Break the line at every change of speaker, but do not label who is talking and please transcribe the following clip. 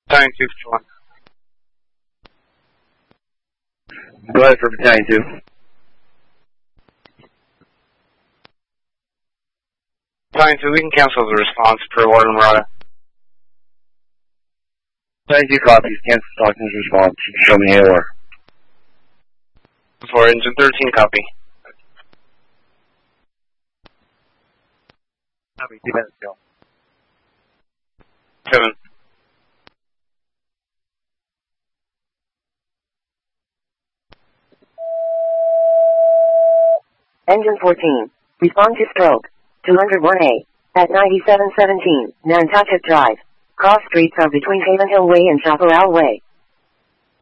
Battalion 2, 51.
Go ahead for Battalion 2.
Battalion 2, we can cancel the response per Warden Murata.
Battalion 2 copies. Cancel Stockton's response. Show me AOR.
For Engine 13, copy.
Copy. 2 minutes ago.
7.
Engine 14. Respond to stroke. 201A. At 9717, Nantucket Drive. Cross streets are between Haven Hill Way and Chaparral Way.